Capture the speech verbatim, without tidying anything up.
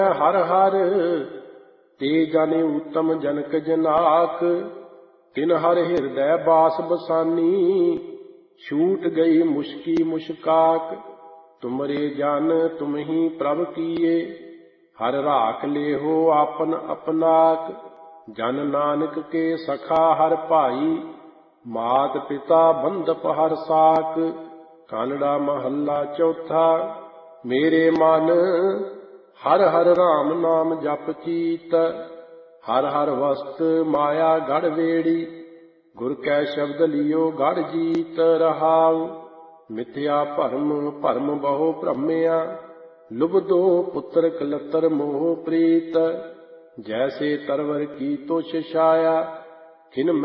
हर हर ते जाने उत्तम जनक जनाक, तिन हर हृदय बास बसानी, छूट गई मुश्की मुश्काक। तुमरे जान तुम ही प्रभ किए, हर राख ले हो आपन अपनाक। जन नानक के सखा हर भाई, मात पिता बंधप हर साक। कानड़ा महला चौथा। मेरे मन हर हर राम नाम जप चीत, हर हर वस्त माया गढ़ वेड़ी। गुर कै शब्द लियो गढ़ जीत रहाउ। मिथ्या भरम भरम बहु भ्रमया, लुबदो पुत्र कलतर मोह प्रीत। जैसे तरवर की तुष छाया, खिन